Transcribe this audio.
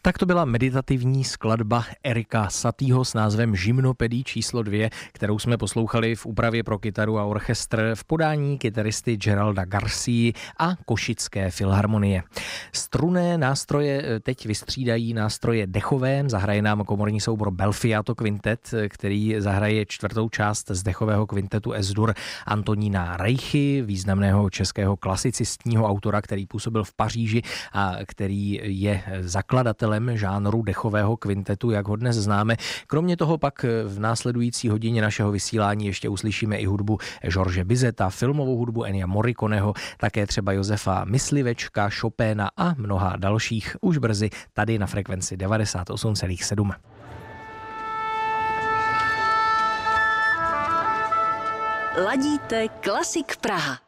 Tak to byla meditativní skladba Erika Satýho s názvem Žimnopedí číslo 2, kterou jsme poslouchali v úpravě pro kytaru a orchestr v podání kytaristy Geralda Garcii a Košické filharmonie. Strunné nástroje teď vystřídají nástroje dechové, zahraje nám komorní soubor Belfiato Quintet, který zahraje čtvrtou část z dechového kvintetu S-dur Antonína Reichy, významného českého klasicistního autora, který působil v Paříži a který je zakladatelem žánru dechového kvintetu, jak ho dnes známe. Kromě toho pak v následující hodině našeho vysílání ještě uslyšíme i hudbu George Bizeta, filmovou hudbu Ennia Morriconeho, také třeba Josefa Myslivečka, Chopina a mnoha dalších už brzy tady na frekvenci 98,7. Ladíte Klasik Praha.